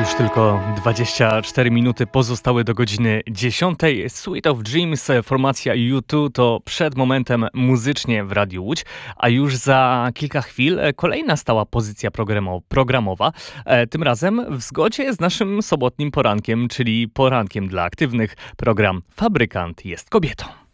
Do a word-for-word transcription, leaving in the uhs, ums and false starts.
Już tylko dwadzieścia cztery minuty pozostały do godziny dziesiątej. Sweet of Dreams, formacja U dwa to przed momentem muzycznie w Radiu Łódź, a już za kilka chwil kolejna stała pozycja programo- programowa, e, tym razem w zgodzie z naszym sobotnim porankiem, czyli porankiem dla aktywnych. Program Fabrykant jest kobietą.